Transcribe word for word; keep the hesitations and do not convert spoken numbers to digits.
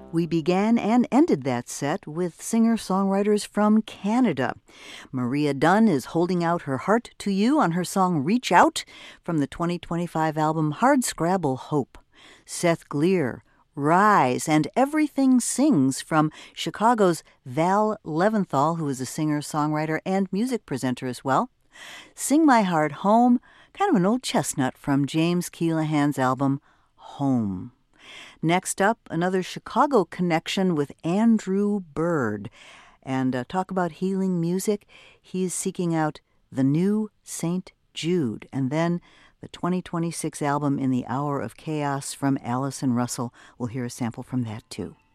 We began and ended that set with singer-songwriters from Canada. Maria Dunn is holding out her heart to you on her song Reach Out from the twenty twenty-five album Hardscrabble Hope. Seth Gleer, Rise, and Everything Sings from Chicago's Val Leventhal, who is a singer-songwriter and music presenter as well. Sing My Heart Home, kind of an old chestnut from James Keelahan's album Home. Next up, another Chicago connection with Andrew Bird. And uh, talk about healing music. He's seeking out The New Saint Jude. And then the twenty twenty-six album In the Hour of Chaos from Allison Russell. We'll hear a sample from that too.